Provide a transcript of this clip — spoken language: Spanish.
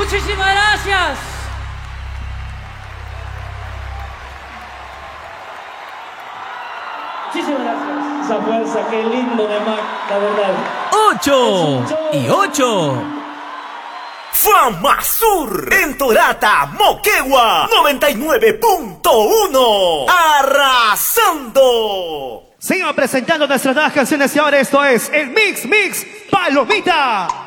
Muchísimas gracias. Muchísimas gracias. Esa fuerza, qué lindo de Mac, la verdad. 8 y 8. Fama Sur en Torata, Moquegua 99.1. Arrasando. Sigan presentando nuestras nuevas canciones y ahora esto es el Mix Palomita.